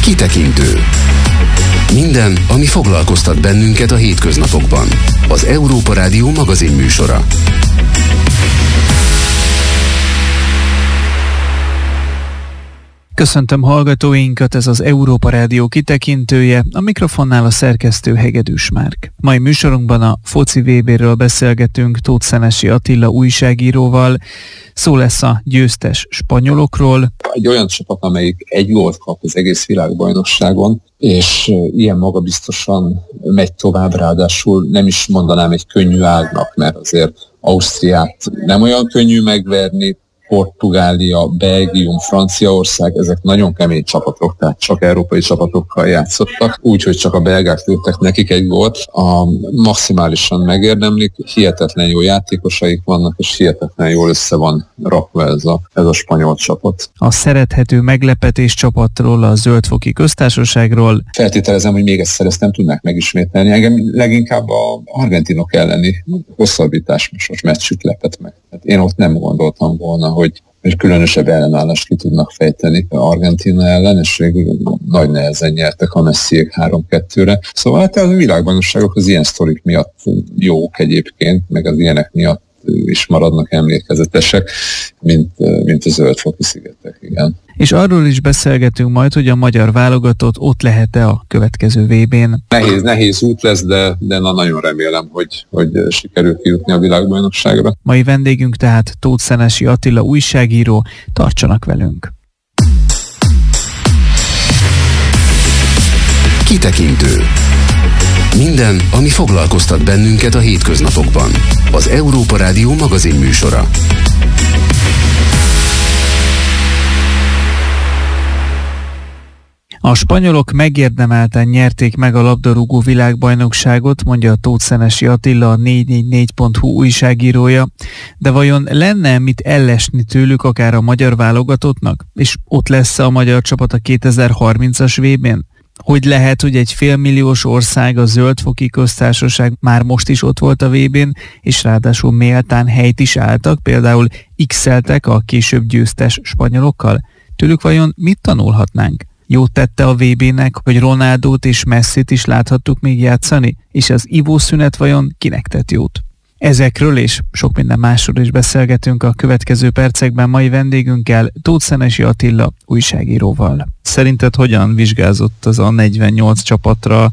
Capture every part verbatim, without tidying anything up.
Kitekintő. Minden, ami foglalkoztat bennünket a hétköznapokban. Az Európa Rádió magazin műsora. Köszöntöm hallgatóinkat, ez az Európa Rádió kitekintője, a mikrofonnál a szerkesztő Hegedűs Márk. Mai műsorunkban a foci vé béről beszélgetünk Tóth Szenesi Attila újságíróval. Szó lesz a győztes spanyolokról. Egy olyan csapat, amelyik egy gólt kap az egész világbajnokságon, és ilyen magabiztosan megy tovább, ráadásul nem is mondanám egy könnyű ágnak, mert azért Ausztriát nem olyan könnyű megverni, Portugália, Belgium, Franciaország, ezek nagyon kemény csapatok, tehát csak európai csapatokkal játszottak, úgyhogy csak a belgák lőttek nekik egy gólt. A maximálisan megérdemlik, hihetetlen jó játékosaik vannak, és hihetetlen jól össze van rakva ez a, ez a spanyol csapat. A szerethető meglepetés csapatról, a Zöldfoki Köztársaságról. Feltételezem, hogy még egyszer ezt nem tudnák megismételni. Engem leginkább a argentinok elleni hosszabbításos meccsük lepett meg. Hát én ott nem gondoltam volna, hogy egy különösebb ellenállást ki tudnak fejteni Argentína ellen, és végül nagy nehezen nyertek a messziek három kettőre. Szóval hát a világbajnokságok az ilyen sztorik miatt jók egyébként, meg az ilyenek miatt is maradnak emlékezetesek, mint, mint a Zöldfoki szigetek, igen. És arról is beszélgetünk majd, hogy a magyar válogatott ott lehet-e a következő vé bén. Nehéz, nehéz út lesz, de, de na, nagyon remélem, hogy, hogy sikerül kijutni a világbajnokságra. Mai vendégünk tehát Tóth Szenesi Attila újságíró, tartsanak velünk. Kitekintő. Minden, ami foglalkoztat bennünket a hétköznapokban. Az Európa Rádió magazin műsora. A spanyolok megérdemelten nyerték meg a labdarúgó világbajnokságot, mondja a Tóth Szenesi Attila, a négy négy négy pont hu újságírója, de vajon lenne mit ellesni tőlük akár a magyar válogatottnak? És ott lesz a magyar csapat a kétezer-harmincas vé bén? Hogy lehet, hogy egy félmilliós ország, a Zöldfoki Köztársaság már most is ott volt a vé bén, és ráadásul méltán helyt is álltak, például x-eltek a később győztes spanyolokkal? Tőlük vajon mit tanulhatnánk? Jót tette a vé bének, hogy Ronaldót és Messit is láthattuk még játszani, és az ivószünet vajon kinek tett jót? Ezekről és sok minden másról is beszélgetünk a következő percekben mai vendégünkkel, Tóth Szenesi Attila újságíróval. Szerinted hogyan vizsgázott az a negyvennyolc csapatra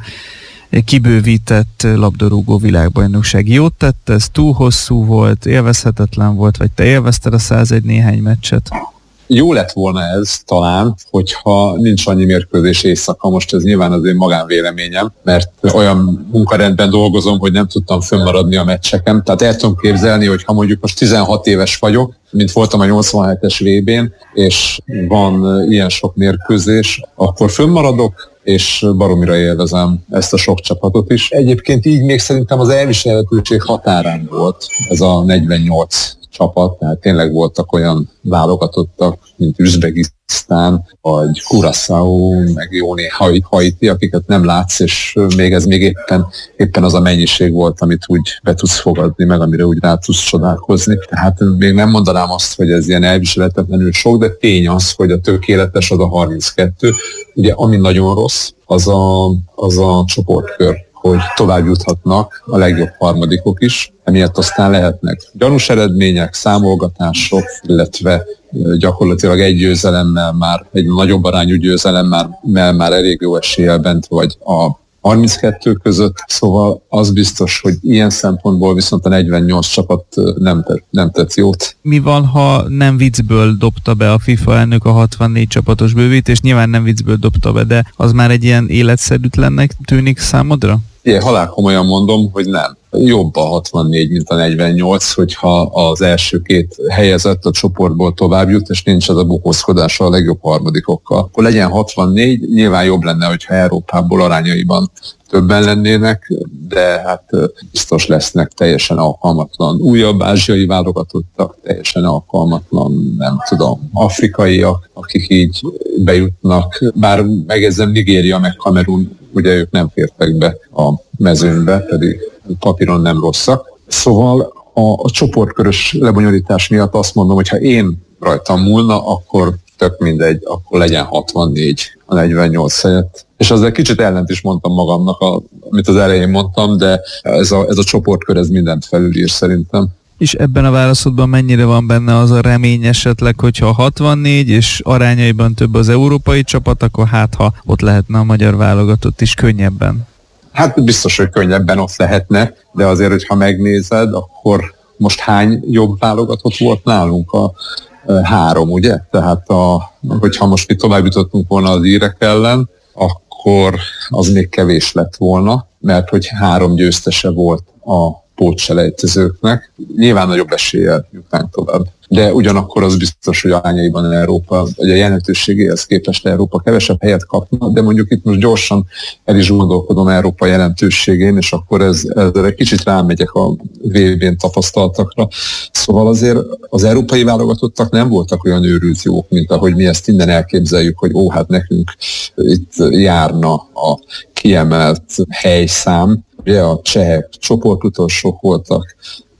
kibővített labdarúgó világbajnokság? Jót tett, ez túl hosszú volt, élvezhetetlen volt, vagy te élvezted a százegy néhány meccset? Jó lett volna ez talán, hogyha nincs annyi mérkőzés éjszaka, most ez nyilván az én magánvéleményem, mert olyan munkarendben dolgozom, hogy nem tudtam fönnmaradni a meccseken. Tehát el tudom képzelni, hogy ha mondjuk most tizenhat éves vagyok, mint voltam a nyolcvanhetes vé bén, és van ilyen sok mérkőzés, akkor fönnmaradok, és baromira élvezem ezt a sok csapatot is. Egyébként így még szerintem az elviselhetőség határán volt ez a negyvennyolc csapat, tehát tényleg voltak olyan válogatottak, mint Üzbegisztán, vagy Curaçao, meg jó néha Haiti, akiket nem látsz, és még ez még éppen, éppen az a mennyiség volt, amit úgy be tudsz fogadni, meg amire úgy rá tudsz csodálkozni. Tehát még nem mondanám azt, hogy ez ilyen elviselhetetlenül sok, de tény az, hogy a tökéletes az a harminckettő. Ugye ami nagyon rossz, az a, az a csoportkör, hogy tovább juthatnak a legjobb harmadikok is, emiatt aztán lehetnek gyanús eredmények, számolgatások, illetve gyakorlatilag egy győzelemmel már, egy nagyobb arányú győzelemmel már, már elég jó eséllyel bent vagy a harminckettő között, szóval az biztos, hogy ilyen szempontból viszont a negyvennyolc csapat nem tett, nem tett jót. Mi van, ha nem viccből dobta be a FIFA elnök a hatvannégy csapatos bővítést? Nyilván nem viccből dobta be, de az már egy ilyen életszerűtlennek tűnik számodra? Igen, halálkomolyan mondom, hogy nem. Jobb a hatvannégy, mint a negyvennyolc, hogyha az első két helyezett a csoportból tovább jut, és nincs az a bukózkodása a legjobb harmadikokkal. Akkor legyen hatvannégy, nyilván jobb lenne, hogyha Európából arányaiban többen lennének, de hát biztos lesznek teljesen alkalmatlan újabb ázsiai válogatottak, teljesen alkalmatlan, nem tudom, afrikaiak, akik így bejutnak, bár megjegyzem, Nigéria meg Kamerun, ugye ők nem fértek be a mezőnybe, pedig papíron nem rosszak. Szóval a, a csoportkörös lebonyolítás miatt azt mondom, hogy ha én rajtam múlna, akkor tök mindegy, akkor legyen hatvannégy a negyvennyolc helyett. És ezzel kicsit ellent is mondtam magamnak, a, amit az elején mondtam, de ez a, ez a csoportkör ez mindent felülír szerintem. És ebben a válaszodban mennyire van benne az a remény esetleg, hogyha hatvannégy és arányaiban több az európai csapat, akkor hát ha ott lehetne a magyar válogatott is könnyebben? Hát biztos, hogy könnyebben ott lehetne, de azért, hogyha megnézed, akkor most hány jobb válogatott volt nálunk? A három, ugye? Tehát a, hogyha most mi tovább jutottunk volna az írek ellen, akkor az még kevés lett volna, mert hogy három győztese volt a pótselejtezőknek. Nyilván nagyobb eséllyel jutnánk tovább. De ugyanakkor az biztos, hogy arányaiban Európa, vagy a jelentőségéhez képest Európa kevesebb helyet kapna, de mondjuk itt most gyorsan el is gondolkodom Európa jelentőségén, és akkor ez, ezzel egy kicsit rámegyek a vé bén tapasztaltakra. Szóval azért az európai válogatottak nem voltak olyan őrült jók, mint ahogy mi ezt innen elképzeljük, hogy ó, hát nekünk itt járna a kiemelt helyszám. Ugye a csehek csoportutolsók voltak,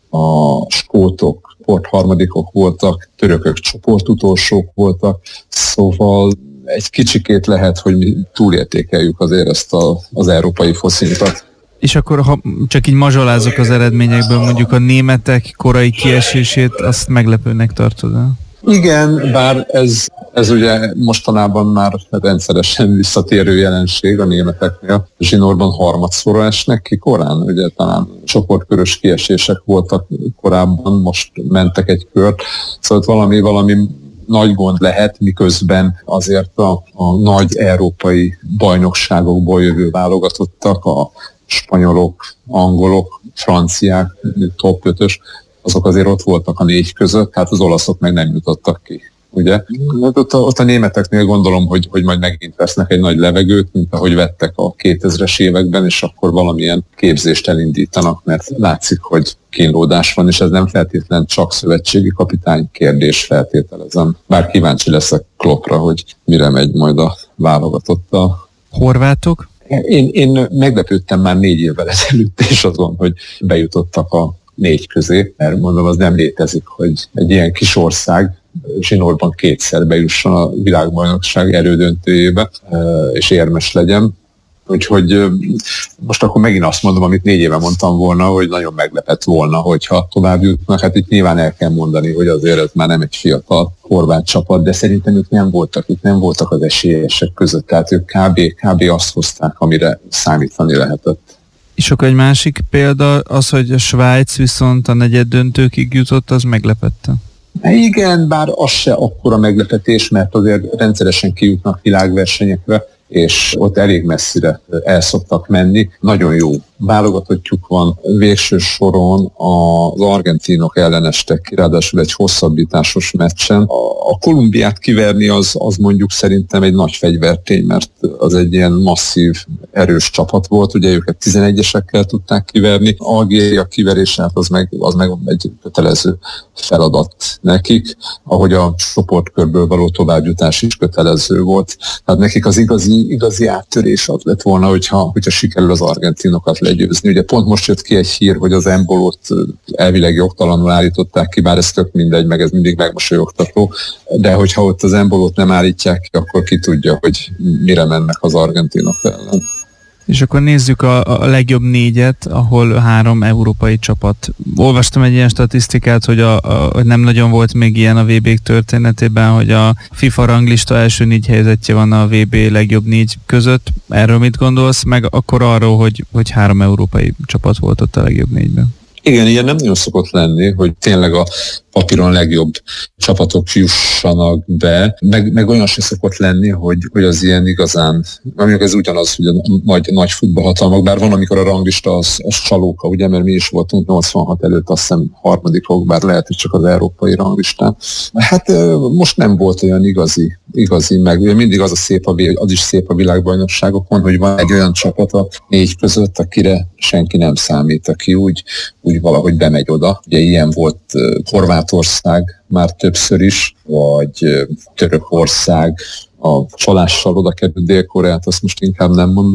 a skótok csoportharmadikok voltak, törökök csoportutolsók voltak, szóval egy kicsikét lehet, hogy mi túlértékeljük azért ezt a, az európai foszinkat. És akkor, ha csak így mazsolázok az eredményekből, mondjuk a németek korai kiesését, azt meglepőnek tartod el? Igen, bár ez, ez ugye mostanában már rendszeresen visszatérő jelenség a németeknél. Zsinórban harmadszorra esnek ki korán, ugye talán csoportkörös kiesések voltak korábban, most mentek egy kört, szóval valami, valami nagy gond lehet, miközben azért a, a nagy európai bajnokságokból jövő válogatottak, a spanyolok, angolok, franciák, top ötös, azok azért ott voltak a négy között, hát az olaszok meg nem jutottak ki, ugye? Ott a, ott a németeknél gondolom, hogy, hogy majd megint vesznek egy nagy levegőt, mint ahogy vettek a kétezres években, és akkor valamilyen képzést elindítanak, mert látszik, hogy kínlódás van, és ez nem feltétlenül csak szövetségi kapitány kérdés, feltételezem. Bár kíváncsi leszek Kloppra, hogy mire megy majd a válogatott a horvátok? Én, én meglepődtem már négy évvel ezelőtt, és azon, hogy bejutottak a négy közé, mert mondom, az nem létezik, hogy egy ilyen kis ország zsinórban kétszer bejusson a világbajnokság elődöntőjébe, és érmes legyen. Úgyhogy most akkor megint azt mondom, amit négy éve mondtam volna, hogy nagyon meglepett volna, hogyha tovább jutnak. Hát itt nyilván el kell mondani, hogy azért ez már nem egy fiatal horvát csapat, de szerintem ők nem voltak, itt nem voltak az esélyesek között, tehát ők kb. kb. Azt hozták, amire számítani lehetett. És akkor egy másik példa az, hogy a Svájc viszont a negyed döntőkig jutott, az meglepette. Igen, bár az se akkora meglepetés, mert azért rendszeresen kijutnak világversenyekre, és ott elég messzire el szoktak menni. Nagyon jó válogatottjuk van, végső soron az argentinok ellenestek ki, ráadásul egy hosszabbításos meccsen. A Kolumbiát kiverni az, az mondjuk szerintem egy nagy fegyvertény, mert az egy ilyen masszív, erős csapat volt, ugye őket tizenegyesekkel tudták kiverni. Algéria kiverése, hát az meg, az meg egy kötelező feladat nekik, ahogy a csoportkörből való továbbjutás is kötelező volt. Tehát nekik az igazi, igazi áttörés az lett volna, hogyha, hogyha sikerül az argentinokat legyőzni. Ugye pont most jött ki egy hír, hogy az Embolót elvileg jogtalanul állították ki, bár ez tök mindegy, meg ez mindig megmosolyogtató, de hogyha ott az Embolót nem állítják ki, akkor ki tudja, hogy mire mennek az argentinok ellen. És akkor nézzük a, a legjobb négyet, ahol három európai csapat. Olvastam egy ilyen statisztikát, hogy, a, a, hogy nem nagyon volt még ilyen a vé bék történetében, hogy a FIFA ranglista első négy helyzetje van a vé bé legjobb négy között. Erről mit gondolsz? Meg akkor arról, hogy, hogy három európai csapat volt ott a legjobb négyben. Igen, ilyen nem nagyon szokott lenni, hogy tényleg a papíron legjobb csapatok jussanak be, meg, meg olyan se szokott lenni, hogy, hogy az ilyen igazán, mondjuk ez ugyanaz, hogy a nagy, nagy futballhatalmak, bár van, amikor a ranglista az, az csalóka, ugye, mert mi is voltunk nyolcvanhat előtt, azt hiszem harmadikok, bár lehet, hogy csak az európai ranglistán. Hát most nem volt olyan igazi, igazi, meg mindig az a szép, a, az is szép a világbajnokságokon, hogy van egy olyan csapat a négy között, akire senki nem számít, aki úgy, úgy valahogy bemegy oda. Ugye ilyen volt Horvátország már többször is, vagy Törökország, a csalással oda került Dél-Koreát, azt most inkább nem mondom,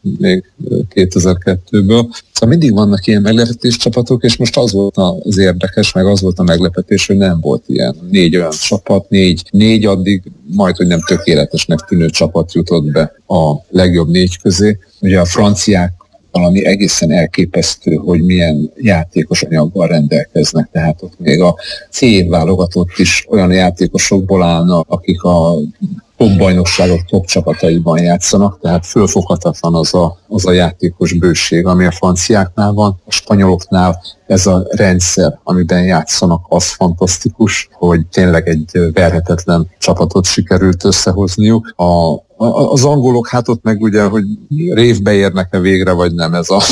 még kétezer-kettőből. Szóval mindig vannak ilyen meglepetés csapatok, és most az volt az érdekes, meg az volt a meglepetés, hogy nem volt ilyen négy olyan csapat, négy, négy addig majd, hogy nem tökéletesnek tűnő csapat jutott be a legjobb négy közé. Ugye a franciák valami egészen elképesztő, hogy milyen játékos anyaggal rendelkeznek, tehát ott még a C válogatott is olyan játékosokból állnak, akik a top bajnokságok top csapataiban játszanak, tehát fölfoghatatlan az a, az a játékos bőség, ami a franciáknál van. A spanyoloknál ez a rendszer, amiben játszanak, az fantasztikus, hogy tényleg egy verhetetlen csapatot sikerült összehozniuk. A Az angolok, hát ott meg ugye, hogy révbe érnek-e végre, vagy nem, ez a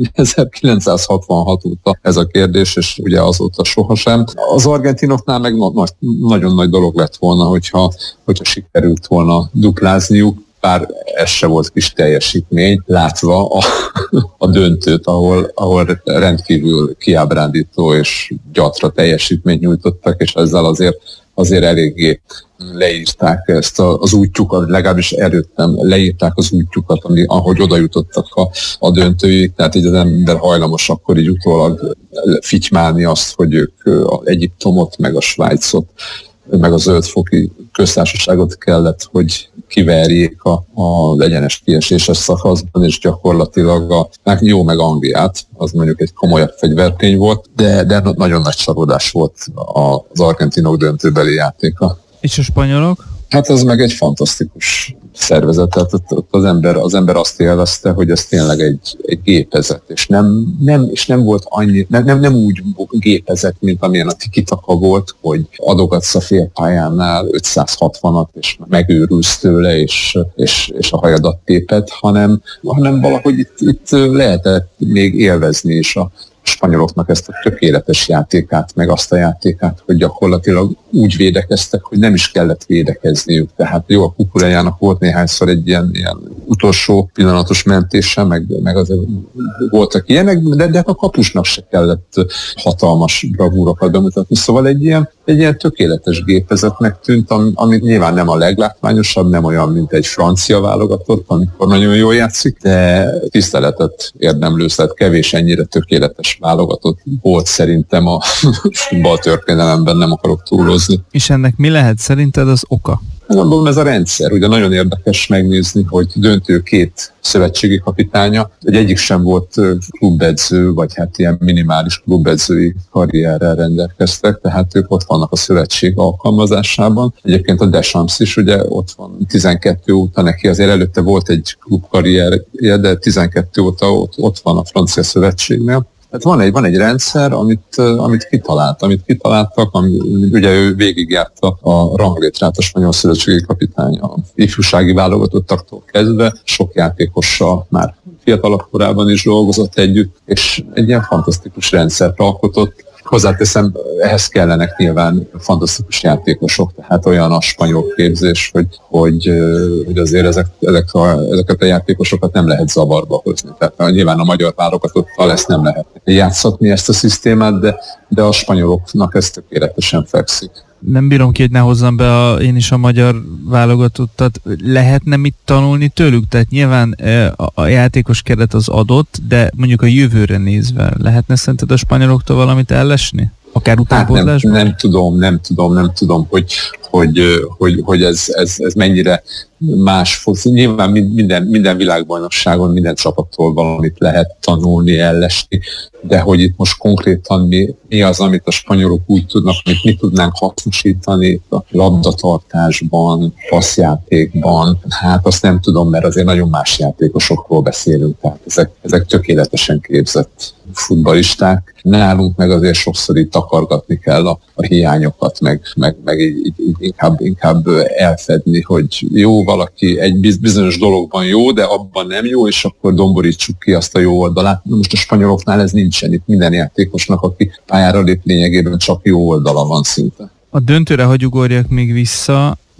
ezerkilencszázhatvanhat óta ez a kérdés, és ugye azóta sohasem. Az argentinoknál meg na- nagyon nagy dolog lett volna, hogyha, hogyha sikerült volna duplázniuk, bár ez se volt kis teljesítmény, látva a, a döntőt, ahol, ahol rendkívül kiábrándító és gyatra teljesítményt nyújtottak, és ezzel azért, azért eléggé leírták ezt a, az útjukat, legalábbis előttem leírták az útjukat, ami, ahogy oda jutottak a, a döntőig, tehát így az ember hajlamos akkor így utólag fitymálni azt, hogy ők az Egyiptomot, meg a Svájcot, meg a zöldfoki köztársaságot kellett, hogy kiverjék a, az egyenes kieséses szakaszban, és gyakorlatilag a, jó meg Angliát, az mondjuk egy komolyabb fegyvertény volt, de, de nagyon nagy csalódás volt az argentinok döntőbeli játéka. És a spanyolok? Hát ez meg egy fantasztikus szervezet, tehát ott, ott az, ember, az ember azt élvezte, hogy ez tényleg egy, egy gépezet, és nem, nem, és nem volt annyi, nem, nem, nem úgy gépezet, mint amilyen a tiki-taka volt, hogy adogatsz a félpályánál ötszázhatvanat, és megőrülsz tőle, és, és, és a hajadat téped, hanem, hanem valahogy itt, itt lehetett még élvezni is a spanyoloknak ezt a tökéletes játékát, meg azt a játékát, hogy gyakorlatilag úgy védekeztek, hogy nem is kellett védekezniük. Tehát jó, a Kukurejának volt néhányszor egy ilyen, ilyen utolsó pillanatos mentése, meg, meg azért voltak ilyenek, de, de a kapusnak se kellett hatalmas bravúrokat bemutatni. Szóval egy ilyen, egy ilyen tökéletes gépezetnek tűnt, ami, ami nyilván nem a leglátványosabb, nem olyan, mint egy francia válogatott, amikor nagyon jól játszik, de tiszteletet érdemlő, tehát kevés ennyire tökéletes válogatott volt szerintem a futballtörténelemben, nem akarok túlozni. És ennek mi lehet szerinted az oka? Gondolom ez a rendszer, ugye nagyon érdekes megnézni, hogy döntő két szövetségi kapitánya, hogy egyik sem volt klubedző, vagy hát ilyen minimális klubedzői karrierrel rendelkeztek, tehát ők ott vannak a szövetség alkalmazásában. Egyébként a Deschamps is ugye ott van tizenkettő óta, neki azért előtte volt egy klubkarrierje, de tizenkettő óta ott, ott van a francia szövetségnél. Tehát van egy, van egy rendszer, amit, amit kitalált, amit kitaláltak, ami, ugye ő végigjárta a ranglétrát, a spanyol szövetségi kapitány a ifjúsági válogatottaktól kezdve, sok játékossal már fiatalabb korában is dolgozott együtt, és egy ilyen fantasztikus rendszert alkotott. Hozzáteszem, ehhez kellenek nyilván fantasztikus játékosok, tehát olyan a spanyol képzés, hogy, hogy, hogy azért ezek, ezek a, ezeket a játékosokat nem lehet zavarba hozni. Tehát nyilván a magyar válogatottal ezt nem lehet játszatni, ezt a szisztémát, de, de a spanyoloknak ez tökéletesen fekszik. Nem bírom ki, hogy ne hozzam be a, én is a magyar válogatottat. Lehetne mit tanulni tőlük? Tehát nyilván a, a játékos keret az adott, de mondjuk a jövőre nézve lehetne szerinted a spanyoloktól valamit ellesni? Akár utánpótlásban? Hát nem, nem tudom, nem tudom, nem tudom, hogy, hogy, hogy, hogy ez, ez, ez mennyire más fog. Nyilván minden, minden világbajnokságon, minden csapattól valamit lehet tanulni, ellesni, de hogy itt most konkrétan mi, mi az, amit a spanyolok úgy tudnak, amit mi tudnánk hasznosítani a labdatartásban, passzjátékban, hát azt nem tudom, mert azért nagyon más játékosokról beszélünk, tehát ezek, ezek tökéletesen képzett futballisták. Nálunk meg azért sokszor itt takargatni kell a, a hiányokat, meg, meg, meg így, így inkább, inkább elfedni, hogy jó, valaki egy bizonyos dologban jó, de abban nem jó, és akkor domborítsuk ki azt a jó oldalát. Most a spanyoloknál ez nincsen, itt minden játékosnak, aki pályára lép, lényegében csak jó oldala van szinte. A döntőre hagyj ugorjak még vissza.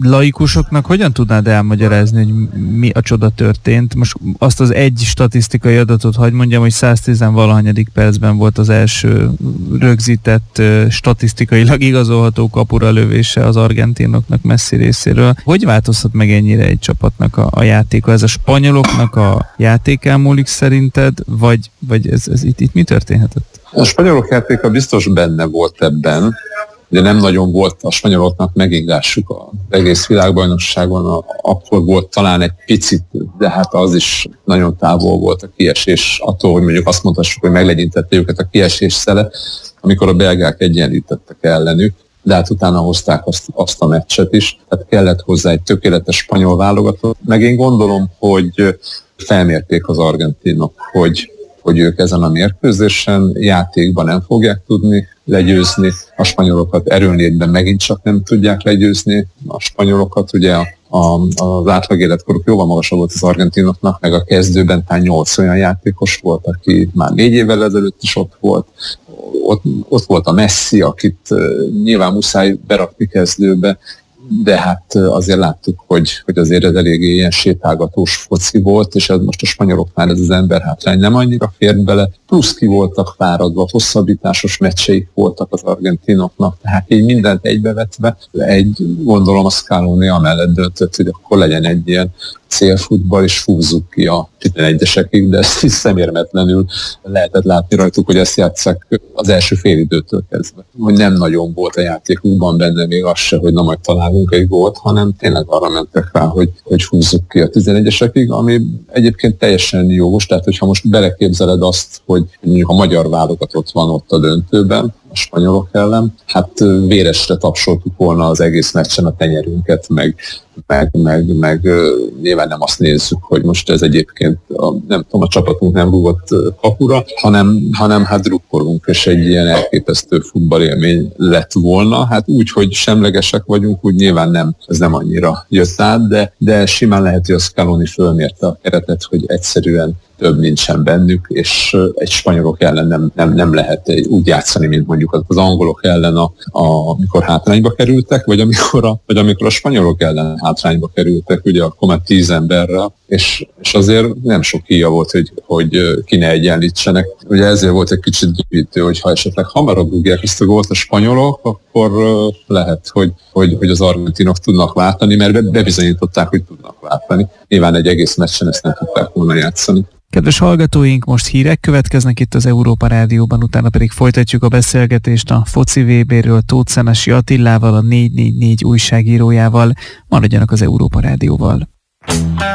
laikusoknak hogyan tudnád elmagyarázni, hogy mi a csoda történt? Most azt az egy statisztikai adatot hadd mondjam, hogy száztíz-valahanyadik percben volt az első rögzített, statisztikailag igazolható kapura lövése az argentinoknak Messi részéről. Hogy változhat meg ennyire egy csapatnak a, a játéka? Ez a spanyoloknak a játékán múlik szerinted, vagy, vagy ez, ez itt, itt mi történhetett? A spanyolok játéka biztos benne volt ebben, de nem nagyon volt a spanyoloknak megingásuk az egész világbajnokságon, a, akkor volt talán egy picit, de hát az is nagyon távol volt a kiesés attól, hogy mondjuk azt mondhassuk, hogy meglegyintette őket a kiesés szele, amikor a belgák egyenlítettek ellenük, de hát utána hozták azt, azt a meccset is, tehát kellett hozzá egy tökéletes spanyol válogatott. Meg én gondolom, hogy felmérték az argentinok, hogy hogy ők ezen a mérkőzésen játékban nem fogják tudni legyőzni a spanyolokat, erőnlétben megint csak nem tudják legyőzni a spanyolokat. Ugye a, a, az átlag életkoruk jóval magasabb volt az argentinoknak, meg a kezdőben talán nyolc olyan játékos volt, aki már négy évvel ezelőtt is ott volt. Ott, ott volt a Messi, akit uh, nyilván muszáj berakni kezdőbe, de hát azért láttuk, hogy, hogy azért ez eléggé ilyen sétálgatós foci volt, és ez most a spanyoloknál ez az emberhátrány nem annyira fért bele, plusz ki voltak fáradva, hosszabbításos meccseik voltak az argentinoknak, tehát így mindent egybevetve, egy gondolom a Scaloni amellett döntött, hogy akkor legyen egy ilyen célfutball, és fúzzuk ki a tizenegyesekig, de ezt is szemérmetlenül lehetett látni rajtuk, hogy ezt játsszák az első félidőtől kezdve. Hogy nem nagyon volt a játékukban benne még az se, hogy na majd találunk egy gólt, hanem tényleg arra mentek rá, hogy, hogy húzzuk ki a tizenegyesekig, ami egyébként teljesen jogos, tehát hogyha most beleképzeled azt, hogy mondjuk a magyar válogatott van ott a döntőben, a spanyolok ellen, hát véresre tapsoltuk volna az egész meccsen a tenyerünket, meg, meg, meg, meg nyilván nem azt nézzük, hogy most ez egyébként a, nem tudom, a csapatunk nem rúgott kapura, hanem, hanem hát drukkolunk, és egy ilyen elképesztő futballélmény lett volna. Hát úgy, hogy semlegesek vagyunk, úgy nyilván nem, ez nem annyira jött át, de, de simán lehet, hogy a Scaloni fölmérte a keretet, hogy egyszerűen több nincsen bennük, és egy spanyolok ellen nem, nem, nem lehet úgy játszani, mint mondjuk az angolok ellen, a, a, amikor hátrányba kerültek, vagy amikor, a, vagy amikor a spanyolok ellen hátrányba kerültek, ugye akkor már tíz emberrel, és, és azért nem sok híja volt, hogy, hogy ki ne egyenlítsenek. Ugye ezért volt egy kicsit gyűjtő, hogy ha esetleg hamarabb rúgják ezt a gólt a spanyolok, akkor lehet, hogy, hogy, hogy az argentinok tudnak váltani, mert bebizonyították, hogy tudnak váltani. Nyilván egy egész meccsen ezt nem tudták volna játszani. Kedves hallgatóink, most hírek következnek itt az Európa Rádióban, utána pedig folytatjuk a beszélgetést a foci vé béről Tóth Szenesi Attilával, a négy négy négy újságírójával. Maradjanak az Európa Rádióval.